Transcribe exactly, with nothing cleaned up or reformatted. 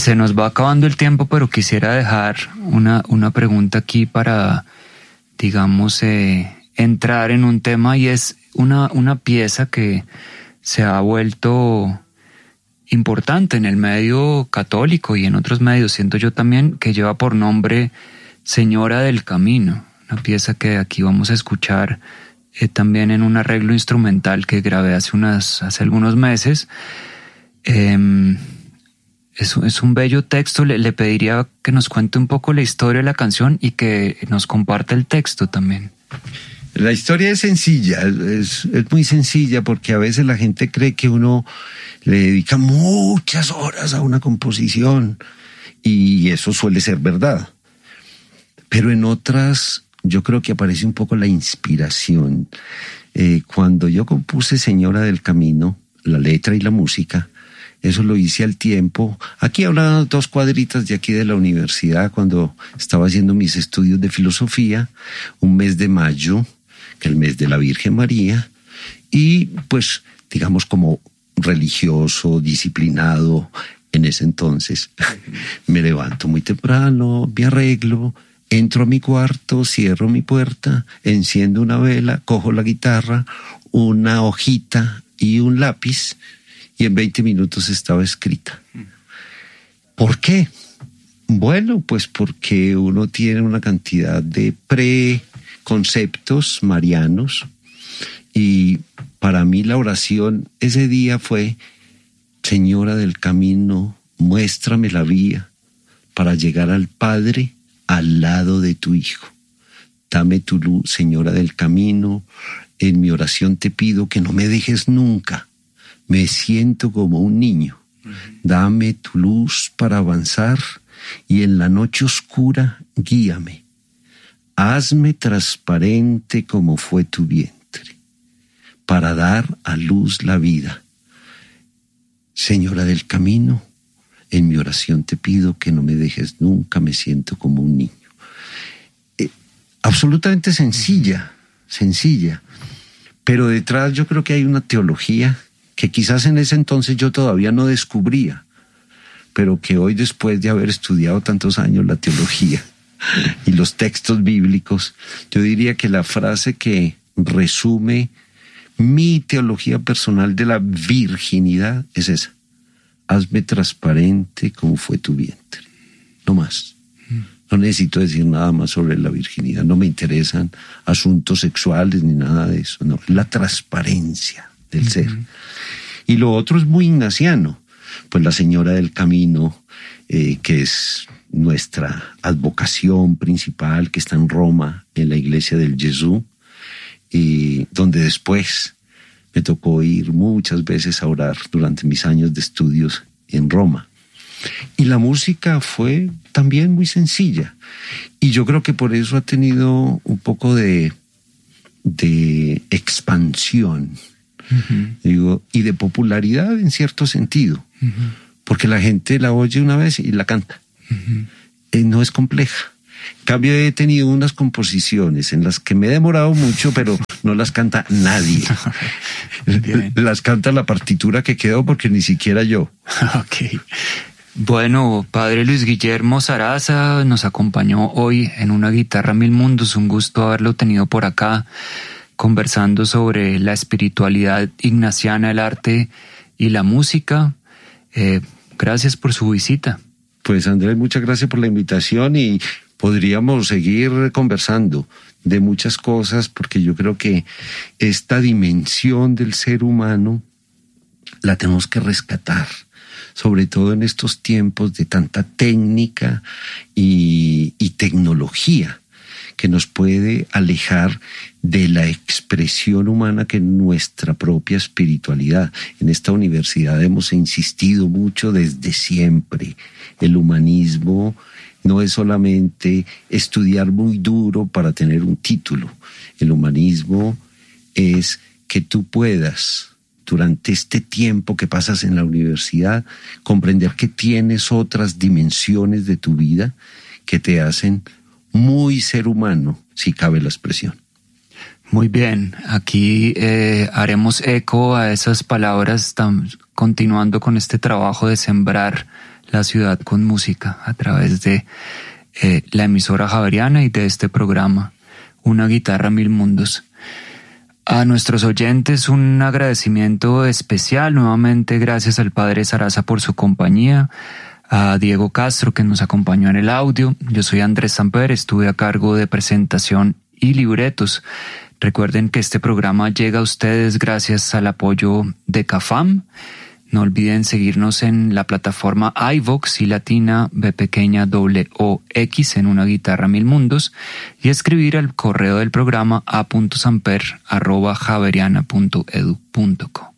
Se nos va acabando el tiempo, pero quisiera dejar una, una pregunta aquí para, digamos, eh, entrar en un tema, y es una, una pieza que se ha vuelto importante en el medio católico y en otros medios, siento yo también, que lleva por nombre Señora del Camino, una pieza que aquí vamos a escuchar eh, también en un arreglo instrumental que grabé hace, unas, hace algunos meses. Eh, es, es un bello texto. Le, le pediría que nos cuente un poco la historia de la canción y que nos comparte el texto también. La historia es sencilla, es, es muy sencilla, porque a veces la gente cree que uno le dedica muchas horas a una composición, y eso suele ser verdad. Pero en otras, yo creo que aparece un poco la inspiración. Eh, cuando yo compuse Señora del Camino, la letra y la música, eso lo hice al tiempo. Aquí hablaba dos cuadritas de aquí de la universidad, cuando estaba haciendo mis estudios de filosofía, un mes de mayo, que es el mes de la Virgen María, y pues, digamos, como religioso, disciplinado en ese entonces, me levanto muy temprano, me arreglo, entro a mi cuarto, cierro mi puerta, enciendo una vela, cojo la guitarra, una hojita y un lápiz, y en veinte minutos estaba escrita. ¿Por qué? Bueno, pues porque uno tiene una cantidad de preconceptos marianos, y para mí la oración ese día fue: Señora del Camino, muéstrame la vía para llegar al Padre al lado de tu Hijo. Dame tu luz, Señora del Camino. En mi oración te pido que no me dejes nunca. Me siento como un niño. Dame tu luz para avanzar, y en la noche oscura guíame. Hazme transparente como fue tu vientre, para dar a luz la vida. Señora del Camino, en mi oración te pido que no me dejes nunca, me siento como un niño. Eh, absolutamente sencilla, sencilla. Pero detrás yo creo que hay una teología que quizás en ese entonces yo todavía no descubría, pero que hoy, después de haber estudiado tantos años la teología y los textos bíblicos, yo diría que la frase que resume mi teología personal de la virginidad es esa: hazme transparente como fue tu vientre. No más. No necesito decir nada más sobre la virginidad. No me interesan asuntos sexuales ni nada de eso. No, la transparencia del uh-huh. ser. Y lo otro es muy ignaciano. Pues la Señora del Camino, eh, que es nuestra advocación principal, que está en Roma, en la iglesia del Gesù, y donde después me tocó ir muchas veces a orar durante mis años de estudios en Roma. Y la música fue también muy sencilla, y yo creo que por eso ha tenido un poco de, de expansión, uh-huh. digo, y de popularidad en cierto sentido, uh-huh. porque la gente la oye una vez y la canta. Uh-huh. Eh, no es compleja. En cambio, he tenido unas composiciones en las que me he demorado mucho, pero no las canta nadie. Las canta la partitura que quedó, porque ni siquiera yo. Ok. Bueno, padre Luis Guillermo Zaraza nos acompañó hoy en Una Guitarra Mil Mundos. Un gusto haberlo tenido por acá, conversando sobre la espiritualidad ignaciana, el arte y la música. Eh, gracias por su visita. Pues Andrés, muchas gracias por la invitación, y podríamos seguir conversando de muchas cosas, porque yo creo que esta dimensión del ser humano la tenemos que rescatar, sobre todo en estos tiempos de tanta técnica y, y tecnología, que nos puede alejar de la expresión humana, que es nuestra propia espiritualidad. En esta universidad hemos insistido mucho desde siempre. El humanismo no es solamente estudiar muy duro para tener un título. El humanismo es que tú puedas, durante este tiempo que pasas en la universidad, comprender que tienes otras dimensiones de tu vida que te hacen muy ser humano, si cabe la expresión. Muy bien, aquí eh, haremos eco a esas palabras, estamos continuando con este trabajo de sembrar la ciudad con música a través de eh, la emisora Javeriana y de este programa, Una Guitarra Mil Mundos. A nuestros oyentes un agradecimiento especial, nuevamente gracias al Padre Sarasa por su compañía, a Diego Castro que nos acompañó en el audio. Yo soy Andrés Samper, estuve a cargo de presentación y libretos. Recuerden que este programa llega a ustedes gracias al apoyo de CAFAM. No olviden seguirnos en la plataforma iVox y latina B pequeña doble O X en Una Guitarra Mil Mundos y escribir al correo del programa a punto samper arroba javeriana punto edu punto co.